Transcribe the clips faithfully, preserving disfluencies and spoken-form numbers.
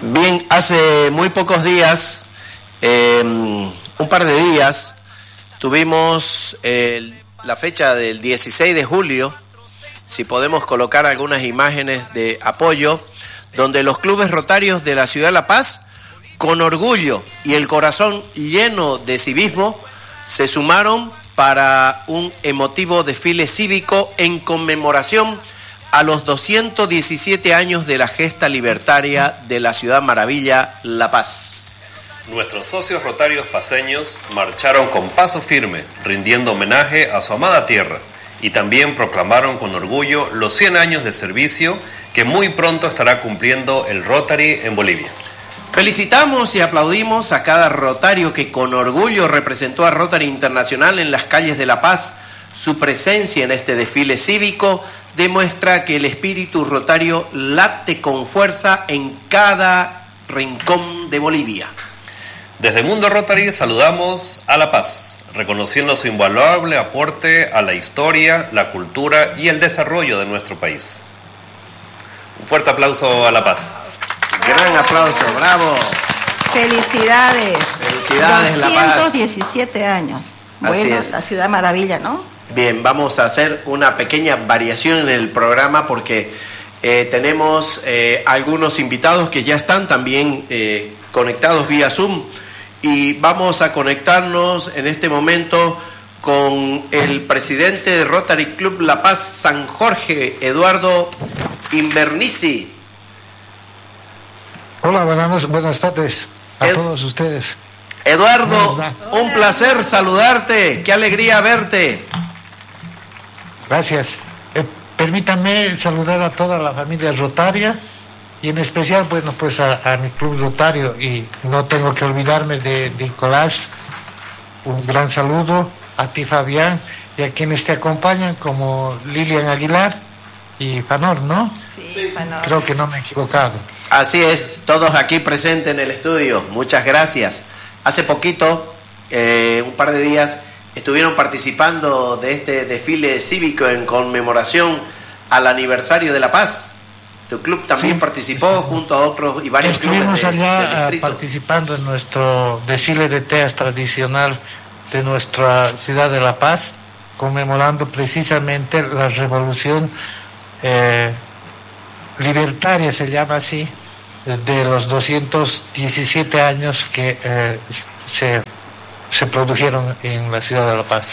Bien, hace muy pocos días, eh, un par de días, tuvimos eh, la fecha del dieciséis de julio, si podemos colocar algunas imágenes de apoyo, donde los clubes rotarios de la ciudad de La Paz, con orgullo y el corazón lleno de civismo, se sumaron para un emotivo desfile cívico en conmemoración a los doscientos diecisiete años de la gesta libertaria de la ciudad maravilla, La Paz. Nuestros socios rotarios paceños marcharon con paso firme, rindiendo homenaje a su amada tierra, y también proclamaron con orgullo los cien años de servicio que muy pronto estará cumpliendo el Rotary en Bolivia. Felicitamos y aplaudimos a cada rotario que con orgullo representó a Rotary Internacional en las calles de La Paz. Su presencia en este desfile cívico demuestra que el espíritu rotario late con fuerza en cada rincón de Bolivia. Desde Mundo Rotary saludamos a La Paz, reconociendo su invaluable aporte a la historia, la cultura y el desarrollo de nuestro país. Un fuerte aplauso a La Paz. Gran aplauso, bravo. Felicidades. Felicidades, La Paz. doscientos diecisiete años. Bueno, la ciudad maravilla, ¿no? Bien, vamos a hacer una pequeña variación en el programa porque eh, tenemos eh, algunos invitados que ya están también eh, conectados vía Zoom y vamos a conectarnos en este momento con el presidente de Rotary Club La Paz San Jorge, Eduardo Invernici. Hola, buenas, buenas tardes a Ed- todos ustedes. Eduardo, un placer saludarte, qué alegría verte. Gracias. Eh, permítanme saludar a toda la familia rotaria y en especial, bueno, pues a, a mi club rotario, y no tengo que olvidarme de, de Nicolás. Un gran saludo a ti, Fabián, y a quienes te acompañan como Lilian Aguilar y Fanor, ¿no? Sí, Fanor. Creo que no me he equivocado. Así es, todos aquí presentes en el estudio, muchas gracias. Hace poquito, eh, un par de días, estuvieron participando de este desfile cívico en conmemoración al aniversario de La Paz. Tu club también sí participó junto a otros y varios Estuvimos clubes de, allá del participando en nuestro desfile de teas tradicional de nuestra ciudad de La Paz, conmemorando precisamente la revolución eh, libertaria, se llama así, de los doscientos diecisiete años que eh, se, se produjeron en la ciudad de La Paz.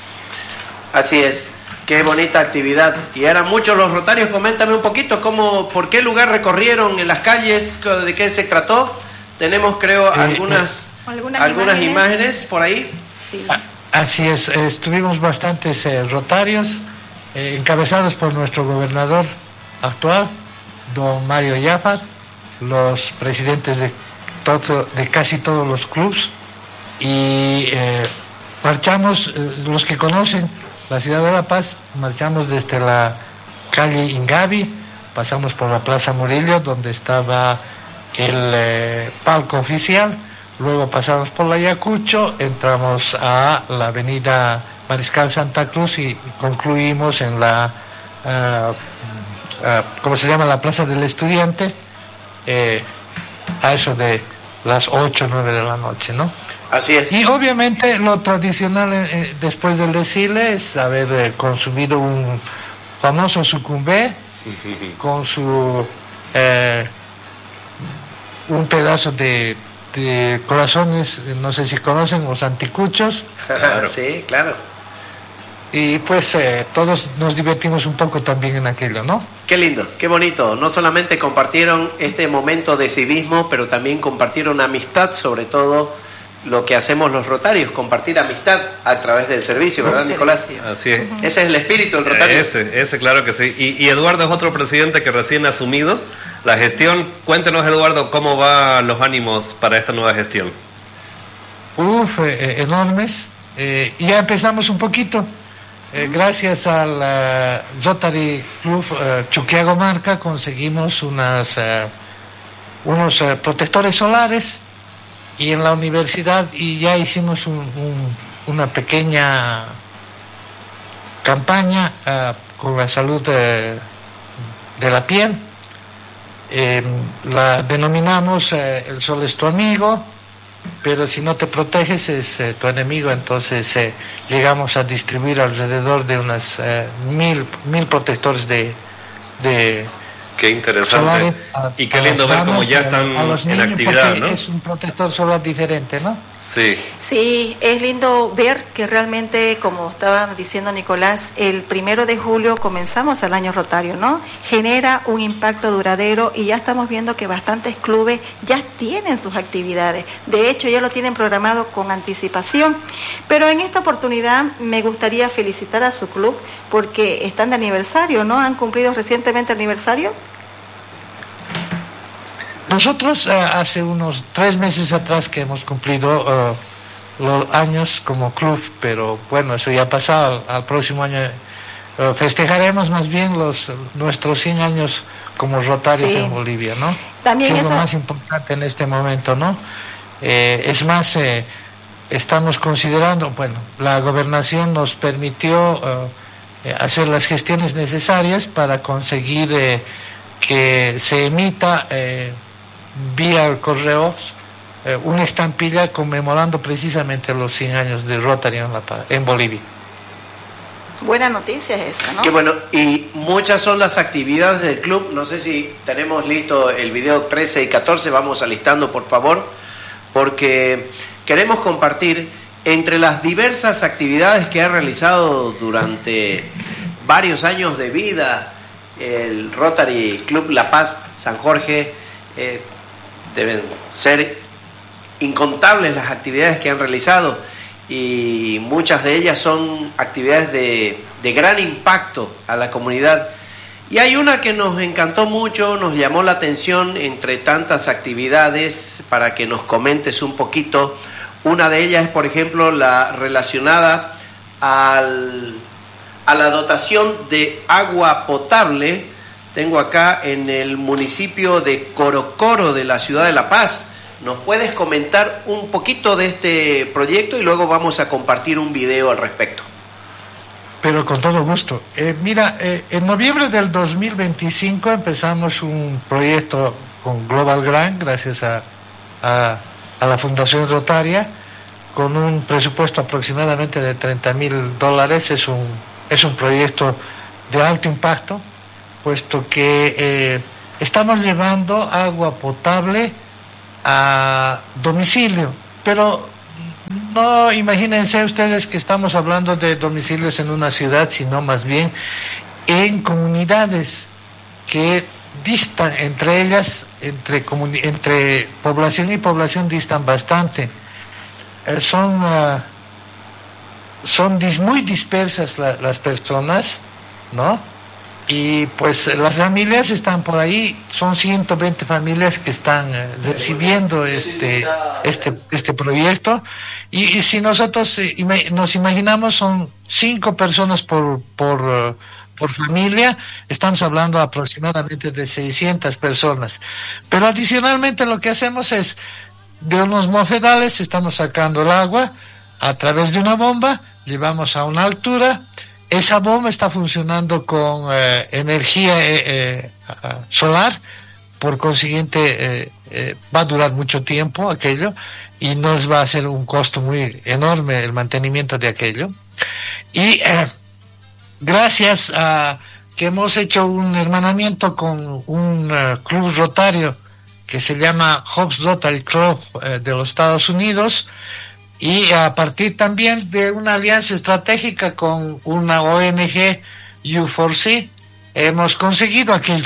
Así es, qué bonita actividad. Y eran muchos los rotarios. Coméntame un poquito cómo, por qué lugar recorrieron en las calles, de qué se trató. Tenemos, creo, eh, algunas, eh, algunas, algunas imágenes? imágenes por ahí. Sí. Así es, estuvimos bastantes eh, rotarios, eh, encabezados por nuestro gobernador actual, don Mario Yafar, los presidentes de, todo, de casi todos los clubes, y eh, marchamos, eh, los que conocen la ciudad de La Paz, marchamos desde la calle Ingavi, pasamos por la Plaza Murillo, donde estaba el eh, palco oficial, luego pasamos por la Ayacucho, entramos a la avenida Mariscal Santa Cruz y concluimos en la, uh, uh, ¿cómo se llama?, la Plaza del Estudiante, eh, a eso de las ocho o nueve de la noche, ¿no? Así es. Y obviamente lo tradicional eh, después del desfile es haber eh, consumido un famoso sucumbé con su eh, un pedazo de, de corazones, no sé si conocen, los anticuchos. Claro. Sí, claro. Y pues eh, todos nos divertimos un poco también en aquello, ¿no? Qué lindo, qué bonito. No solamente compartieron este momento de civismo, pero también compartieron amistad, sobre todo lo que hacemos los rotarios, compartir amistad a través del servicio, ¿verdad, el Nicolás? servicio. Así es. Ese es el espíritu del rotario. Ese, ese, claro que sí. Y, y Eduardo es otro presidente que recién ha asumido la gestión. Cuéntenos, Eduardo, cómo van los ánimos para esta nueva gestión. Uf, eh, enormes. Eh, ya empezamos un poquito. Eh, gracias al uh, Rotary Club uh, Chuquiago Marca conseguimos unas, uh, unos uh, protectores solares, y en la universidad y ya hicimos un, un, una pequeña campaña uh, con la salud de, de la piel, eh, la denominamos eh, el sol es tu amigo, pero si no te proteges es eh, tu enemigo. Entonces eh, llegamos a distribuir alrededor de unas eh, mil, mil protectores de, de Qué interesante. A, y qué lindo ver cómo ya están en actividad, ¿no? Es un protector solar diferente, ¿no? Sí. Sí, es lindo ver que realmente, como estaba diciendo Nicolás, el primero de julio comenzamos el año rotario, ¿no? Genera un impacto duradero y ya estamos viendo que bastantes clubes ya tienen sus actividades. De hecho, ya lo tienen programado con anticipación. Pero en esta oportunidad me gustaría felicitar a su club porque están de aniversario, ¿no? ¿Han cumplido recientemente el aniversario? Nosotros uh, hace unos tres meses atrás que hemos cumplido uh, los años como club, pero bueno, eso ya ha pasado. Al próximo año uh, festejaremos más bien los nuestros cien años como Rotarios, sí, en Bolivia, ¿no? También que eso... es lo más importante en este momento, ¿no? Eh, es más, eh, estamos considerando, bueno, la gobernación nos permitió uh, eh, hacer las gestiones necesarias para conseguir eh, que se emita eh, vía correos eh, una estampilla conmemorando precisamente los cien años de Rotary en, La Paz, en Bolivia. Buena noticia es esta, ¿no? Qué bueno, y muchas son las actividades del club. No sé si tenemos listo el video trece y catorce, vamos alistando por favor, porque queremos compartir entre las diversas actividades que ha realizado durante varios años de vida el Rotary Club La Paz San Jorge. Eh, deben ser incontables las actividades que han realizado y muchas de ellas son actividades de, de gran impacto a la comunidad. Y hay una que nos encantó mucho, nos llamó la atención entre tantas actividades, para que nos comentes un poquito. Una de ellas es, por ejemplo, la relacionada al, a la dotación de agua potable. Tengo acá en el municipio de Corocoro de la ciudad de La Paz. ¿Nos puedes comentar un poquito de este proyecto y luego vamos a compartir un video al respecto? Pero con todo gusto. Eh, mira, eh, en noviembre del dos mil veinticinco empezamos un proyecto con Global Grant, gracias a, a, a la Fundación Rotaria, con un presupuesto aproximadamente de treinta mil dólares. Es un, es un proyecto de alto impacto, puesto que eh, estamos llevando agua potable a domicilio, pero no imagínense ustedes que estamos hablando de domicilios en una ciudad, sino más bien en comunidades que distan entre ellas, entre, comuni- entre población y población distan bastante. Eh, son uh, son dis- muy dispersas la, las personas, ¿no? Y pues las familias están por ahí, son ciento veinte familias que están eh, recibiendo este este este proyecto, y, y si nosotros eh, ima- nos imaginamos son cinco personas por por uh, por familia, estamos hablando aproximadamente de seiscientas personas. Pero adicionalmente lo que hacemos es, de unos mofedales estamos sacando el agua a través de una bomba, llevamos a una altura. Esa bomba está funcionando con eh, energía eh, eh, solar, por consiguiente eh, eh, va a durar mucho tiempo aquello y nos va a ser un costo muy enorme el mantenimiento de aquello. Y eh, gracias a que hemos hecho un hermanamiento con un uh, club rotario que se llama Hobbs Rotary Club eh, de los Estados Unidos, y a partir también de una alianza estratégica con una O N G U cuatro C, hemos conseguido aquello.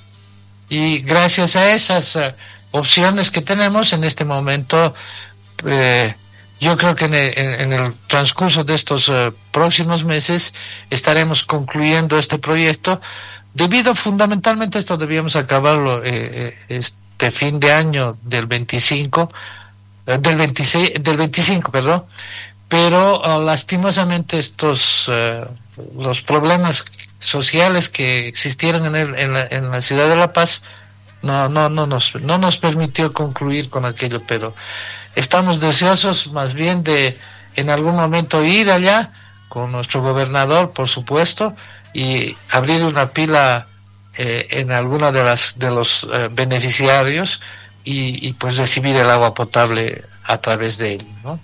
Y gracias a esas uh, opciones que tenemos en este momento, eh, yo creo que en el, en el transcurso de estos uh, próximos meses estaremos concluyendo este proyecto, debido fundamentalmente, esto debíamos acabarlo eh, este fin de año del veinticinco, del veintiséis, del veinticinco, perdón, pero uh, lastimosamente estos uh, los problemas sociales que existieron en, el, en, la, en la ciudad de La Paz no no no nos no nos permitió concluir con aquello, pero estamos deseosos más bien de en algún momento ir allá con nuestro gobernador, por supuesto, y abrir una pila eh, en alguna de las de los eh, beneficiarios y, y pues recibir el agua potable a través de él, ¿no?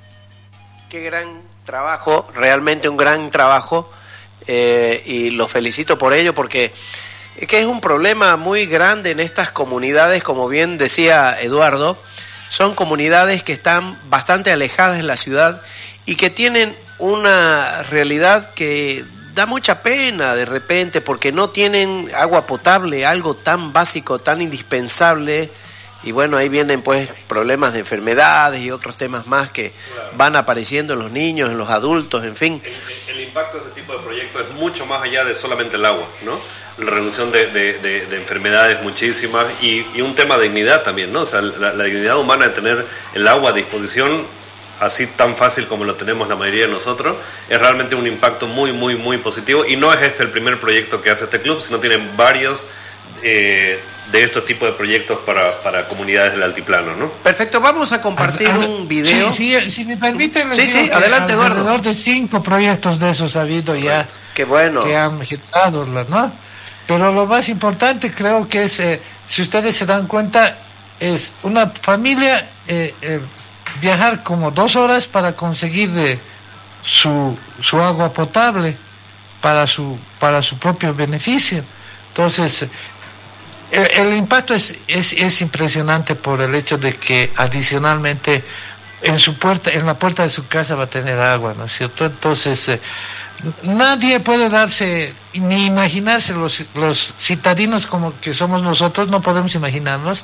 Qué gran trabajo, realmente un gran trabajo, eh, y los felicito por ello, porque es que es un problema muy grande en estas comunidades, como bien decía Eduardo. Son comunidades que están bastante alejadas de la ciudad y que tienen una realidad que da mucha pena de repente, porque no tienen agua potable, algo tan básico, tan indispensable. Y bueno, ahí vienen pues problemas de enfermedades y otros temas más que claro. van apareciendo en los niños, en los adultos, en fin. El, el impacto de este tipo de proyectos es mucho más allá de solamente el agua, ¿no? La reducción de, de, de, de enfermedades muchísimas y, y un tema de dignidad también, ¿no? O sea, la, la dignidad humana de tener el agua a disposición así tan fácil como lo tenemos la mayoría de nosotros, es realmente un impacto muy, muy, muy positivo. Y no es este el primer proyecto que hace este club, sino tienen varios eh, de estos tipos de proyectos para, para comunidades del altiplano, ¿no? Perfecto, vamos a compartir a, a, un video. Sí, sí, si me permiten. Sí, sí, adelante, Eduardo. Alrededor de cinco proyectos de esos ha habido ya. Qué bueno. Que han generado, ¿no? Pero lo más importante creo que es, eh, si ustedes se dan cuenta, es una familia eh, eh, viajar como dos horas para conseguir eh, su, su agua potable para su, para su propio beneficio. Entonces, el, el impacto es, es, es impresionante por el hecho de que adicionalmente en su puerta, en la puerta de su casa va a tener agua, ¿no es cierto? Entonces, eh, nadie puede darse ni imaginarse, los, los citadinos como que somos nosotros, no podemos imaginarnos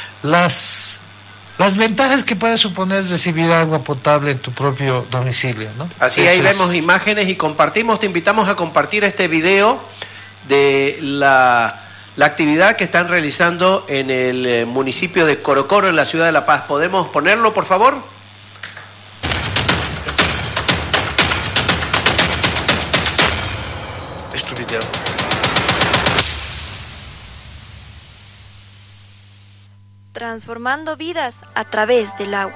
las, las ventajas que puede suponer recibir agua potable en tu propio domicilio, ¿no? Así, Eso ahí es... vemos imágenes y compartimos, te invitamos a compartir este video de la, la actividad que están realizando en el eh, municipio de Corocoro, en la ciudad de La Paz. ¿Podemos ponerlo, por favor? Este video. Transformando vidas a través del agua.